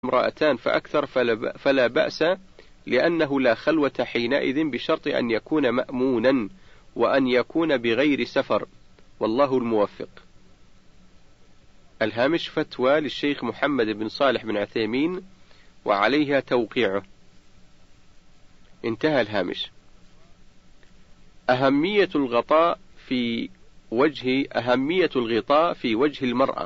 امرأتان فأكثر فلا بأس، لأنه لا خلوة حينئذ بشرط أن يكون مأمونا وأن يكون بغير سفر، والله الموفق. الهامش: فتوى للشيخ محمد بن صالح بن عثيمين وعليها توقيعه. انتهى الهامش. أهمية الغطاء في وجه المرأة.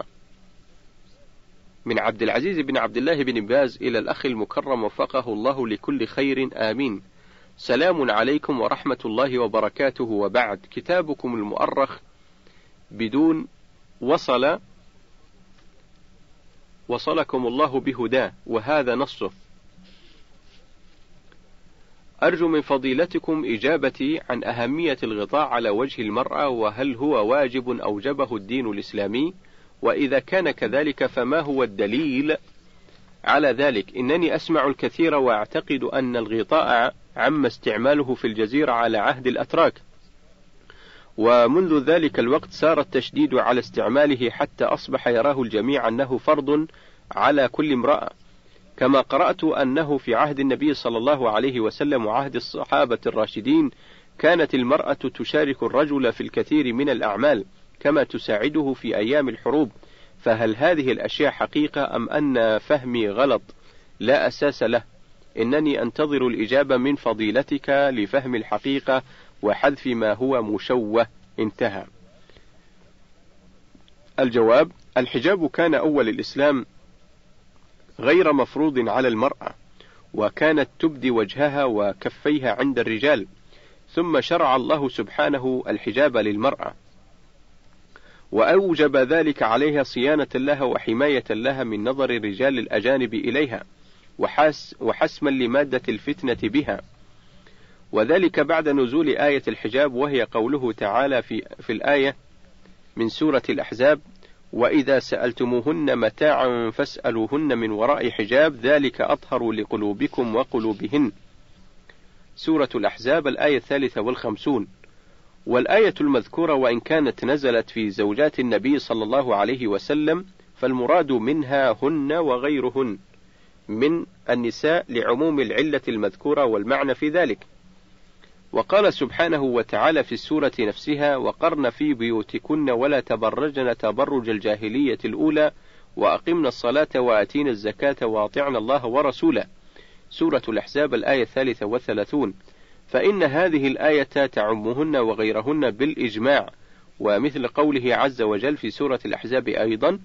من عبد العزيز بن عبد الله بن باز إلى الأخ المكرم وفقه الله لكل خير، آمين. سلام عليكم ورحمة الله وبركاته، وبعد. كتابكم المؤرخ بدون وصلكم الله بهداه، وهذا نصه. أرجو من فضيلتكم إجابتي عن أهمية الغطاء على وجه المرأة، وهل هو واجب أوجبه الدين الإسلامي؟ وإذا كان كذلك فما هو الدليل على ذلك؟ إنني أسمع الكثير وأعتقد أن الغطاء عم استعماله في الجزيرة على عهد الأتراك، ومنذ ذلك الوقت صار التشديد على استعماله حتى أصبح يراه الجميع أنه فرض على كل امرأة، كما قرأت أنه في عهد النبي صلى الله عليه وسلم وعهد الصحابة الراشدين كانت المرأة تشارك الرجل في الكثير من الأعمال كما تساعده في أيام الحروب. فهل هذه الأشياء حقيقة أم أن فهمي غلط لا أساس له؟ إنني أنتظر الإجابة من فضيلتك لفهم الحقيقة وحذف ما هو مشوه. انتهى. الجواب: الحجاب كان أول الإسلام غير مفروض على المرأة، وكانت تبدي وجهها وكفيها عند الرجال، ثم شرع الله سبحانه الحجاب للمرأة، وأوجب ذلك عليها صيانة لها وحماية لها من نظر الرجال الأجانب إليها، وحسما لمادة الفتنة بها، وذلك بعد نزول آية الحجاب، وهي قوله تعالى في الآية من سورة الأحزاب: وإذا سألتموهن متاعا فاسألوهن من وراء حجاب ذلك أطهر لقلوبكم وقلوبهن. سورة الأحزاب الآية 53. والآية المذكورة وإن كانت نزلت في زوجات النبي صلى الله عليه وسلم فالمراد منها هن وغيرهن من النساء لعموم العلة المذكورة والمعنى في ذلك. وقال سبحانه وتعالى في السورة نفسها: وقرن في بيوتكن ولا تبرجن تبرج الجاهلية الأولى وأقمنا الصلاة وآتينا الزكاة وأطعنا الله ورسوله. سورة الأحزاب الآية 33. فإن هذه الآية تعمهن وغيرهن بالإجماع، ومثل قوله عز وجل في سورة الأحزاب أيضا: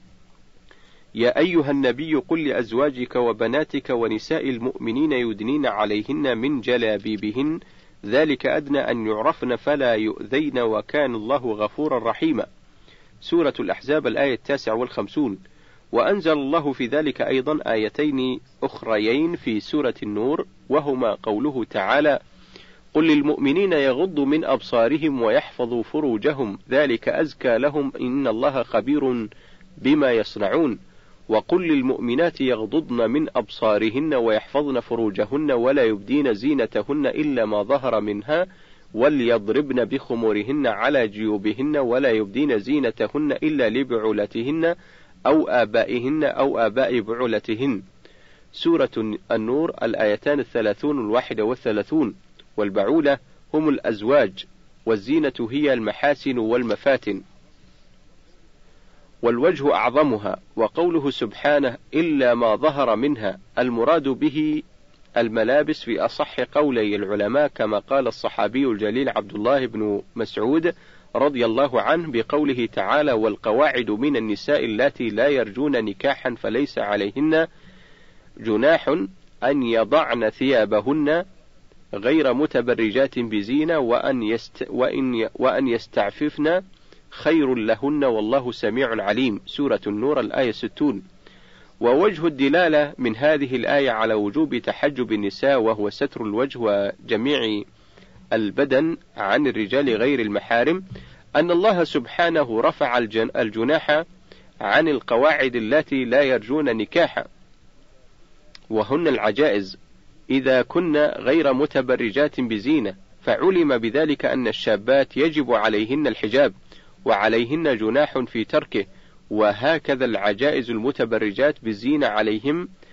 يا أيها النبي قل لأزواجك وبناتك ونساء المؤمنين يدنين عليهن من جلابيبهن ذلك أدنى أن يعرفن فلا يؤذين وكان الله غفورا رحيما. سورة الأحزاب الآية 59. وأنزل الله في ذلك أيضا آيتين أخريين في سورة النور، وهما قوله تعالى: قل للمؤمنين يغضوا من أبصارهم ويحفظوا فروجهم ذلك أزكى لهم إن الله خبير بما يصنعون. وقل للمؤمنات يغضضن من أبصارهن ويحفظن فروجهن ولا يبدين زينتهن إلا ما ظهر منها وليضربن بخمورهن على جيوبهن ولا يبدين زينتهن إلا لبعولتهن أو آبائهن أو آباء بعولتهن. سورة النور الآيتان 30 و31. والبعولة هم الأزواج، والزينة هي المحاسن والمفاتن، والوجه أعظمها. وقوله سبحانه: إلا ما ظهر منها، المراد به الملابس في أصح قولي العلماء، كما قال الصحابي الجليل عبد الله بن مسعود رضي الله عنه بقوله تعالى: والقواعد من النساء اللاتي لا يرجون نكاحا فليس عليهن جناح أن يضعن ثيابهن غير متبرجات بزينة وأن يستعففن خير لهن والله سميع عليم. سورة النور الآية 60. ووجه الدلالة من هذه الآية على وجوب تحجب النساء وهو ستر الوجه وجميع البدن عن الرجال غير المحارم أن الله سبحانه رفع الجناح عن القواعد التي لا يرجون نكاحا، وهن العجائز إذا كن غير متبرجات بزينة، فعلم بذلك أن الشابات يجب عليهن الحجاب وعليهن جناح في تركه، وهكذا العجائز المتبرجات بالزينة عليهم